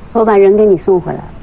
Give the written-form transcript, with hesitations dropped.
我把人给你送回来了。